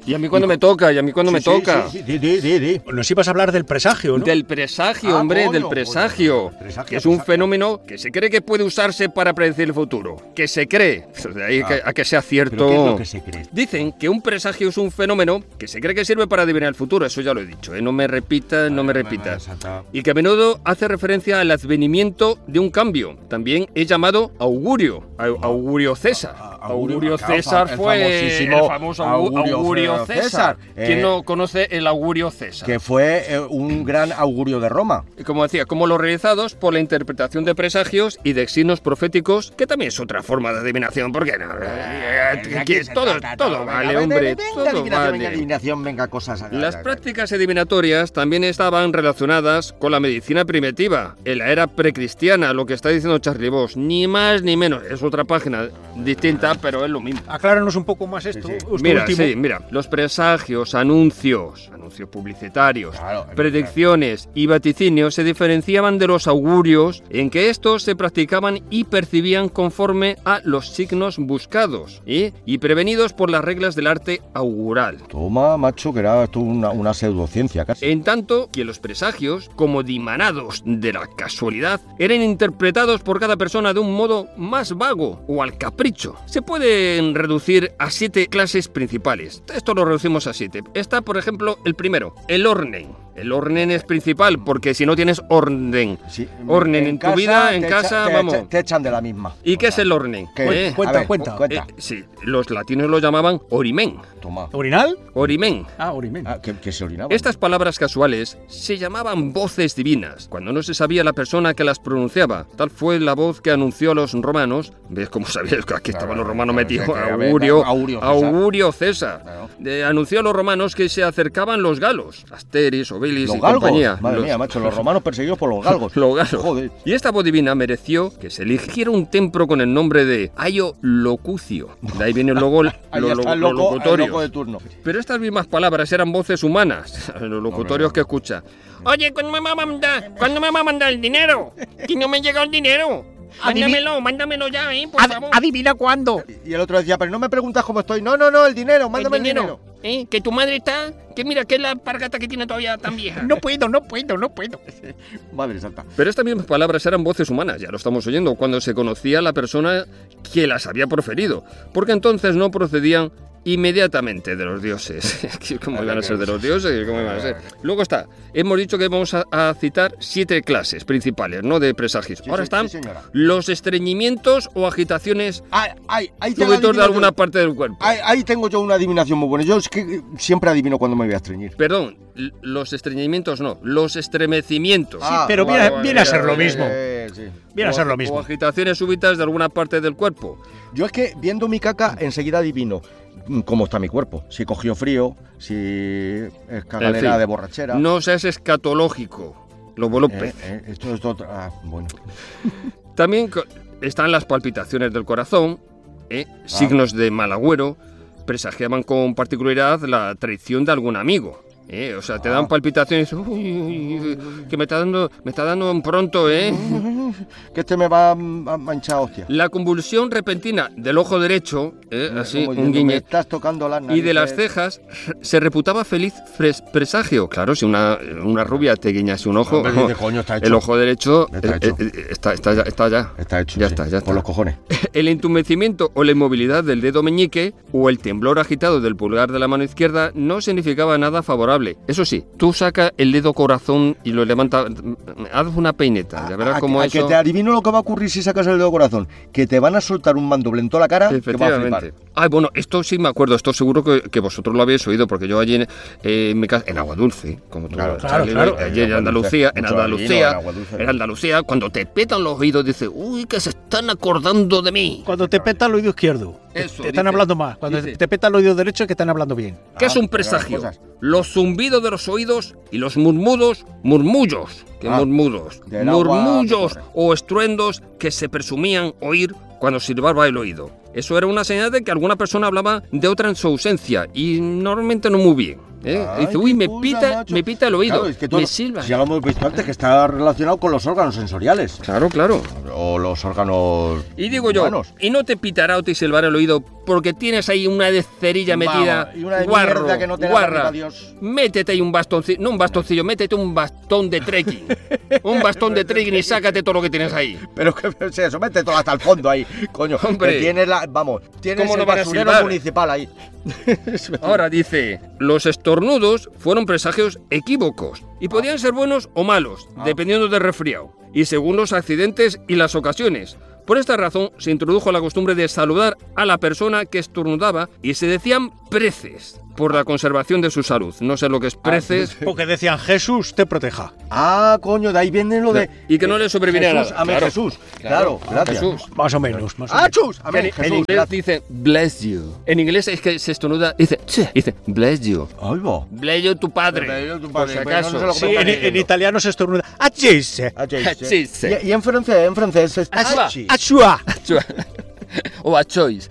Y a mí cuando me toca, Sí, di. Nos ibas a hablar del presagio, ¿no? Del presagio, hombre, coño, del presagio. Que es un fenómeno que se cree que puede usarse para predecir el futuro. Que se cree. De ahí a que sea cierto. ¿Pero qué es lo que se cree? Dicen que un presagio es un fenómeno que se cree que sirve para adivinar el futuro. Eso ya lo he dicho, ¿eh? No me repitas. Y que a menudo hace referencia al advenimiento de un cambio. También es llamado augurio. Augurio César. Augurio César fue el famoso Augurio César. ¿Quién no conoce el Augurio César? Que fue un gran augurio de Roma. Como decía, como los realizados por la interpretación de presagios y de signos proféticos, que también es otra forma de adivinación, porque no, todo vale, hombre, todo vale. Adivinación, venga, cosas. Las prácticas adivinatorias también estaban relacionadas con la medicina primitiva, en la era precristiana, lo que está diciendo Charlie Bosch, ni más ni menos, es otra página distinta, pero es lo mismo. Acláranos un poco más esto. Mira, los presagios, anuncios publicitarios, predicciones y vaticinios se diferenciaban de los augurios en que estos se practicaban y percibían conforme a los signos buscados y prevenidos por las reglas del arte augural. Toma, macho, que era esto una pseudociencia casi. En tanto que los presagios, como dimanados de la casualidad, eran interpretados por cada persona de un modo más vago o al capricho. Se pueden reducir a 7 clases principales. Esto lo reducimos a 7. Está, por ejemplo, el primero, el orden. El orden es principal, porque si no tienes orden, en tu vida, en casa, vamos. Te echan de la misma. ¿Y qué es el orden? Cuenta. Sí, los latinos lo llamaban orimen. Toma. ¿Orinal? Orimen. Orimen. ¿Qué se orinaba? Estas palabras casuales se llamaban voces divinas, cuando no se sabía la persona que las pronunciaba. Tal fue la voz que anunció a los romanos. ¿Ves cómo sabías que aquí estaban los romanos metidos? Augurio César. Claro. Anunció a los romanos que se acercaban los galos, Asteris, Obelis y compañía. Madre mía, macho, los romanos perseguidos por los galgos. Los galgos. Joder. Y esta voz divina mereció que se eligiera un templo con el nombre de Aio Locucio. De ahí viene luego los locutorios. Loco de turno. Pero estas mismas palabras eran voces humanas, los locutorios que escucha. Oye, ¿cuándo me va a mandar el dinero? Que no me ha llegado el dinero. Mándamelo ya, por favor. Adivina cuándo. Y el otro decía, pero no me preguntas cómo estoy. No, el dinero, mándame el dinero. Que tu madre está, que mira, que es la pargata que tiene todavía tan vieja. No puedo. Madre santa. Pero estas mismas palabras eran voces humanas, ya lo estamos oyendo, cuando se conocía la persona que las había proferido, porque entonces no procedían inmediatamente de los dioses. ¿Cómo iban a ser de los dioses? ¿Cómo iban a ser? Luego hemos dicho que vamos a citar 7 clases principales, ¿no?, de presagios. Ahora están los estreñimientos o agitaciones súbitos de alguna parte del cuerpo. Ahí tengo yo una adivinación muy buena. Yo es que siempre adivino cuando me voy a estreñir. Perdón, los estreñimientos no, los estremecimientos. Sí, pero viene a ser lo mismo. Viene a ser lo mismo. O agitaciones súbitas de alguna parte del cuerpo. Yo es que viendo mi caca enseguida adivino cómo está mi cuerpo, si cogió frío, si es cagalera de borrachera. No seas escatológico, lo vuelo pez. Esto es otro. Bueno. También están las palpitaciones del corazón, signos de mal agüero, presagiaban con particularidad la traición de algún amigo. O sea, te dan palpitaciones, que me está dando un pronto, Que me va a manchar, hostia. La convulsión repentina del ojo derecho, así, un guiñe, me estás tocando las narices. Y de las cejas, se reputaba feliz presagio. Claro, si una rubia te guiñase un ojo, coño, está hecho. El ojo derecho está ya. Está hecho, ya sí, está. Por los cojones. El entumecimiento o la inmovilidad del dedo meñique o el temblor agitado del pulgar de la mano izquierda no significaba nada favorable. Eso sí, tú saca el dedo corazón y lo levanta, haz una peineta, ya verás cómo eso... Que te adivino lo que va a ocurrir si sacas el dedo corazón, que te van a soltar un mandoble en toda la cara. Efectivamente. Bueno, esto sí me acuerdo, esto seguro que vosotros lo habéis oído, porque yo allí en mi casa, en Aguadulce, como tú claro. Allí en Andalucía, cuando te petan los oídos, dices, uy, que se están acordando de mí. Cuando te peta el oído izquierdo, te están hablando más. Cuando te peta el oído derecho, que están hablando bien. ¿Qué es un presagio? Los zumbidos de los oídos y los murmullos o estruendos que se presumían oír cuando silbaba el oído. Eso era una señal de que alguna persona hablaba de otra en su ausencia y normalmente no muy bien. Dice, uy, me pita el oído, claro, es que me silba. Ya lo hemos visto antes, que está relacionado con los órganos sensoriales. Claro. O los órganos. Y digo yo, humanos. y no te pitará o te silbará el oído porque tienes ahí una de cerilla metida, y una guarro, que no te guarra. Dios. Métete ahí un bastoncillo, no un bastoncillo, métete un bastón de trekking. Un bastón de trekking y sácate todo lo que tienes ahí. Pero que se eso, mete todo hasta el fondo ahí, coño. Hombre, que tienes tienes el basurero municipal ahí. Ahora dice, los estornudos fueron presagios equívocos y podían ser buenos o malos, dependiendo del resfriado y según los accidentes y las ocasiones. Por esta razón se introdujo la costumbre de saludar a la persona que estornudaba y se decían preces por la conservación de su salud. No sé lo que es preces. Porque decían Jesús te proteja. Coño, de ahí viene lo de... Y que no le sobreviniera nada. Amén, claro. Jesús. Claro, gracias. Jesús. Más o menos. ¡Achus! Amén, En Jesús. inglés dice bless you. En inglés es que se estornuda, dice bless you. Ahí va. Bless you tu padre. Por si acaso. Sí, en italiano se estornuda. Achise. Y en francés es... Achua. O a choice.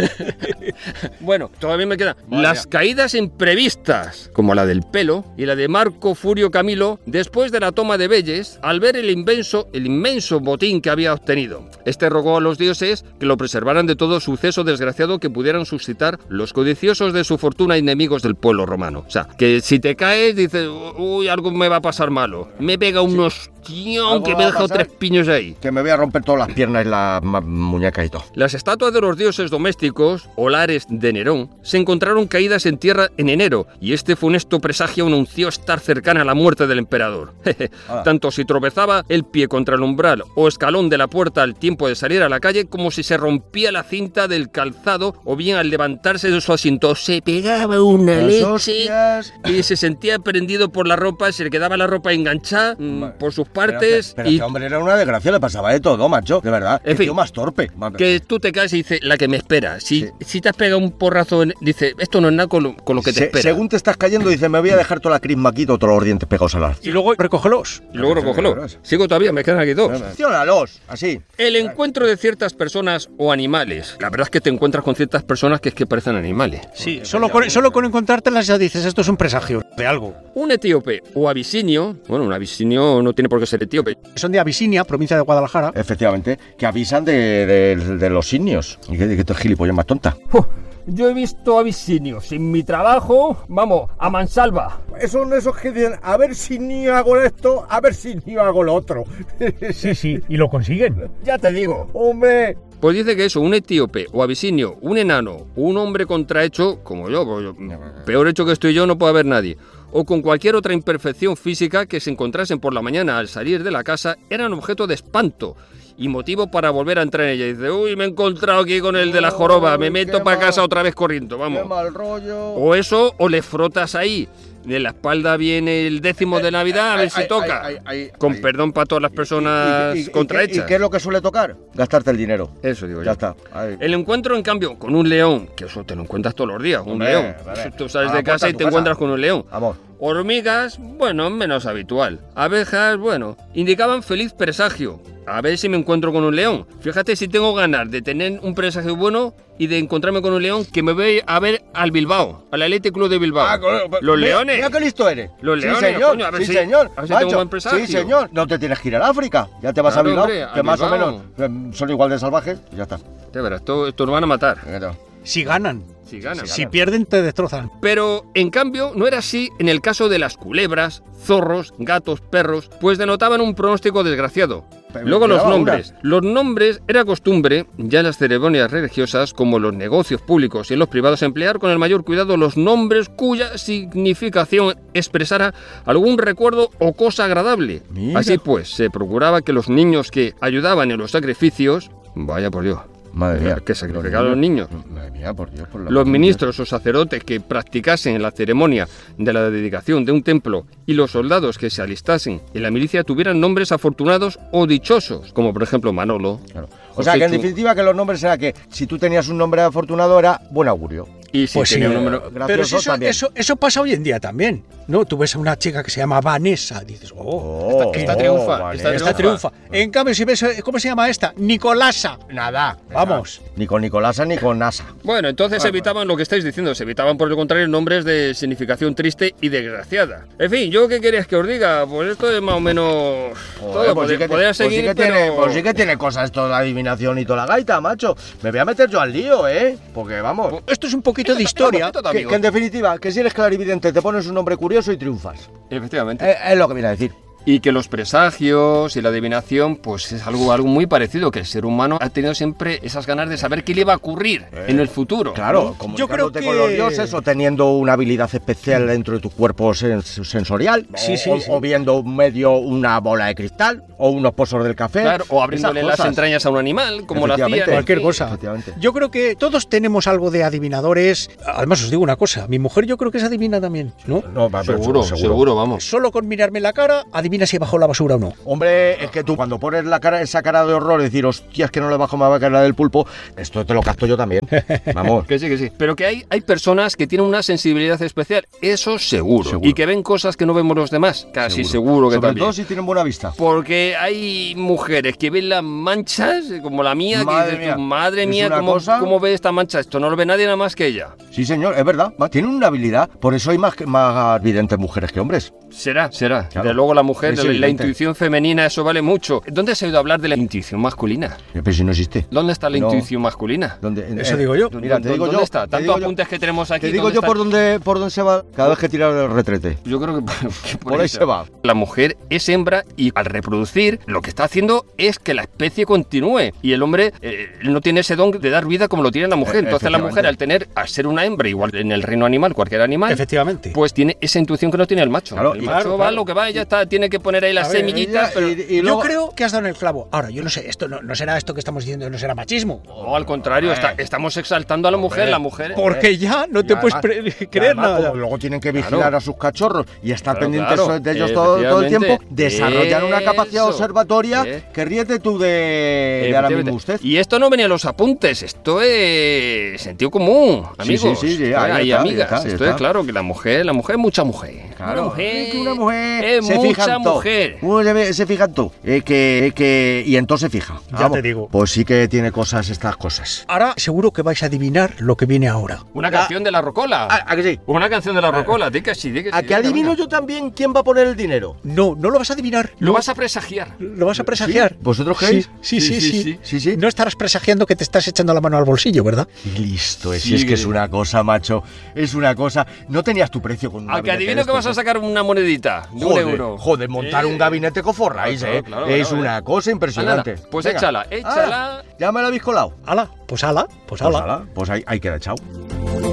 Bueno, todavía me quedan las caídas imprevistas, como la del pelo y la de Marco Furio Camilo después de la toma de Vélez, al ver el inmenso botín que había obtenido. Este rogó a los dioses que lo preservaran de todo suceso desgraciado que pudieran suscitar los codiciosos de su fortuna y enemigos del pueblo romano. O sea, que si te caes, dices, uy, algo me va a pasar malo. Me pega unos tío, que me he dejado 3 piños ahí. Que me voy a romper todas las piernas y la muñeca y todo. Las estatuas de los dioses domésticos, Olares de Nerón, se encontraron caídas en tierra en enero, y este funesto presagio anunció estar cercana a la muerte del emperador. Tanto si tropezaba el pie contra el umbral o escalón de la puerta al tiempo de salir a la calle, como si se rompía la cinta del calzado, o bien al levantarse de su asiento se pegaba una leche y se sentía prendido por la ropa, se le quedaba la ropa enganchada por sus partes. Pero este hombre era una desgracia, le pasaba de todo, macho, de verdad. En fin, tío más torpe. Que tú te caes y dices, la que me espera. Si te has pegado un porrazo, dice, esto no es nada con lo que te espera. Según te estás cayendo, dice, me voy a dejar toda la crisma aquí, todos los dientes pegados a las. Y luego recógelos. Sigo todavía, me quedan aquí 2. Acciónalos, así. El encuentro de ciertas personas o animales. La verdad es que te encuentras con ciertas personas que es que parecen animales. Sí, solo con encontrártelas ya dices, esto es un presagio de algo. Un etíope o abisinio, bueno, un abisinio no tiene por qué ser etíope. Son de Abisinia, provincia de Guadalajara. Efectivamente, que avisan de los simios. ¿Y qué gilipollas más tonta? Yo he visto abisinios en mi trabajo, vamos, a mansalva. Son esos que dicen, a ver si ni hago esto, a ver si ni hago lo otro. Sí, y lo consiguen. Ya te digo, hombre. Pues dice que eso, un etíope o abisinio, un enano, un hombre contrahecho, como yo, peor hecho que estoy yo no puede haber nadie, o con cualquier otra imperfección física que se encontrasen por la mañana al salir de la casa, eran objeto de espanto y motivo para volver a entrar en ella. Y dice, uy, me he encontrado aquí con el de la joroba, me meto para casa otra vez corriendo, vamos. Qué mal rollo. O eso, o le frotas ahí. De la espalda viene el 10º de Navidad, a ver si toca. Con perdón para todas las personas contrahechas. ¿Y qué es lo que suele tocar? Gastarte el dinero. Eso digo yo. Ya está. El encuentro, en cambio, con un león, que eso te lo encuentras todos los días, un león. Tú sales de casa y te encuentras con un león. Vamos. Hormigas, bueno, menos habitual. Abejas, bueno, indicaban feliz presagio. A ver si me encuentro con un león. Fíjate si tengo ganas de tener un presagio bueno y de encontrarme con un león, que me voy a ver al Bilbao, al Athletic Club de Bilbao. Los leones. Mira qué listo eres. Los leones, sí, señor. Coño, a ver sí, si, señor. A ver si tengo buen presagio. Sí, señor. No te tienes que ir al África. Ya te vas a Bilbao, hombre, que más Bilbao. o menos son igual de salvajes. Y ya está. Te verás, esto nos van a matar. Si ganan. Si ganan. Si pierden, te destrozan. Pero, en cambio, no era así en el caso de las culebras, zorros, gatos, perros, pues denotaban un pronóstico desgraciado. Luego los nombres. Los nombres era costumbre, ya en las ceremonias religiosas, como en los negocios públicos y en los privados, emplear con el mayor cuidado los nombres cuya significación expresara algún recuerdo o cosa agradable. Mira. Así pues, se procuraba que los niños que ayudaban en los sacrificios, vaya por Dios, Madre mía. que sacrificaban a los niños. Madre mía, por Dios. Por Los ministros o sacerdotes que practicasen la ceremonia de la dedicación de un templo y los soldados que se alistasen en la milicia tuvieran nombres afortunados o dichosos, como por ejemplo Manolo, Claro. O sea, que en José, definitiva que los nombres era que si tú tenías un nombre afortunado era buen augurio. Y si Pues tenía sí, un número... pero si también. eso pasa hoy en día también, ¿no? Tú ves a una chica que se llama Vanessa, dices, esta triunfa, vale. esta triunfa. En cambio, si ves, ¿cómo se llama esta? Nicolasa. Nada. Vamos. Ni con Nicolasa ni con NASA. Bueno, entonces evitaban lo que estáis diciendo, se evitaban por el contrario nombres de significación triste y desgraciada. En fin, ¿yo qué querías que os diga? Pues esto es más o menos todo, Pues sí que podría seguir, pues sí que tiene cosas esto de la adivinación y toda la gaita, macho. Me voy a meter yo al lío, ¿eh? Porque vamos... Esto es un poquito de historia. Que en definitiva, que si eres clarividente te pones un nombre curioso y triunfas. Efectivamente. Es lo que viene a decir. Y que los presagios y la adivinación, pues es algo muy parecido, que el ser humano ha tenido siempre esas ganas de saber qué le iba a ocurrir en el futuro. Claro, ¿no? Yo creo comunicándote que- con los dioses o teniendo una habilidad especial dentro de tu cuerpo sensorial. Sí, o, sí, o- sí. o viendo medio una bola de cristal o unos pozos del café. Claro, o abriéndole Esas las cosas. entrañas a un animal, como lo Efectivamente. hacían. Cualquier en fin. cosa. Efectivamente. Yo creo que todos tenemos algo de adivinadores. Además, os digo una cosa. Mi mujer yo creo que es adivina también, ¿no? No, va, pero Seguro, vamos. Solo con mirarme la cara, adivina si bajo la basura o no. Hombre, es que tú cuando pones la cara, esa cara de horror y decir, hostia, es que no le bajo más la cara del pulpo, esto te lo capto yo también. Vamos. Que sí. Pero que hay personas que tienen una sensibilidad especial, eso seguro. Y que ven cosas que no vemos los demás, casi seguro que Sobre también. todo si tienen buena vista. Porque hay mujeres que ven las manchas, como la mía, Madre que dices tú, mía. madre Es mía, una cosa- ¿cómo ve esta mancha? Esto no lo ve nadie nada más que ella. Sí, señor, es verdad. Tienen una habilidad. Por eso hay más videntes mujeres que hombres. Será. Claro. De luego la mujer, Es la evidente. intuición femenina, eso vale mucho. ¿Dónde has oído hablar de la intuición masculina? Pero si no existe. ¿Dónde está la No. intuición masculina? Eso digo yo. Mira, te digo ¿Dónde yo. está? te Tantos digo yo- apuntes que tenemos aquí. Te digo ¿dónde yo está? por dónde se va cada vez que tiras el retrete. Yo creo que Por ahí se va. La mujer es hembra y al reproducir lo que está haciendo es que la especie continúe. Y el hombre no tiene ese don de dar vida como lo tiene la mujer. Entonces la mujer al ser una hembra, igual en el reino animal, cualquier animal, Efectivamente. pues tiene esa intuición que no tiene el macho. Claro, el y macho claro, va claro. lo que va y ya está, tiene que poner ahí las A ver, semillitas, pero... Y Yo luego- creo que has dado en el clavo. Ahora, yo no sé, esto no será esto que estamos diciendo, no será machismo. No, al contrario, estamos exaltando a la mujer. La mujer... Porque ya no Y te puedes además- y creer además, nada. como luego tienen que vigilar Claro. a sus cachorros y estar Claro, pendientes claro. de ellos todo el tiempo, Efectivamente. desarrollan una capacidad Eso. observatoria que ríete tú de ahora mismo usted. Y esto no venía en los apuntes, esto es sentido común, amigos. sí, y ahí está, amigas. ahí está, ahí Esto está. es claro que la mujer es mucha mujer. Claro, Una mujer, es que una mujer es se fija mucha en todo. mujer. Uno se fija en todo. Y entonces se fija. Ya te digo. Pues sí que tiene cosas estas cosas. Ahora seguro que vais a adivinar lo que viene ahora. Una canción de la Rocola. ¿A que sí? Una canción de la Rocola, di que sí, di que sí. ¿A que adivino venga. yo también quién va a poner el dinero? No lo vas a adivinar. Lo vas a presagiar. Lo vas a presagiar. ¿Sí? ¿Vosotros creéis? Sí. Sí. No estarás presagiando que te estás echando la mano al bolsillo, ¿verdad? Y listo, Sí, si es que que- es una cosa, macho. Es una cosa. No tenías tu precio con un A que gabinete adivino de que vas a estos, sacar una monedita de Joder, un euro. Joder, montar un gabinete con forráis, Claro, claro, es claro, una cosa impresionante. Anda, pues Venga. échala. Ah, ya me la habéis colado. Ala, pues ala. Pues ahí queda, chao.